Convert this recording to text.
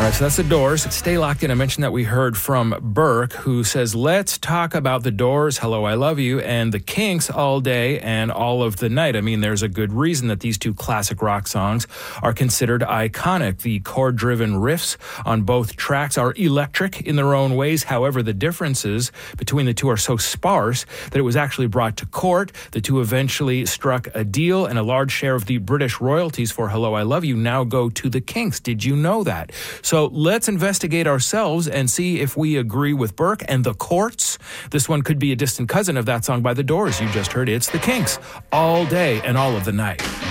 right, so that's the Doors. Stay locked in. I mentioned that we heard from Burke, who says, let's talk about the Doors, Hello, I Love You, and the Kinks, All Day and All of the Night. I mean, there's a good reason that these two classic rock songs are considered iconic. The chord-driven riffs on both tracks are electric in their own ways. However, the differences between the two are so sparse that it was actually brought to court. The two eventually struck a deal, and a large share of the British royalties for Hello, I Love You now go to the Kinks. Did you know that? So let's investigate ourselves and see if we agree with Burke and the courts. This one could be a distant cousin of that song by the Doors you just heard. It's the Kinks, All Day and All of the Night.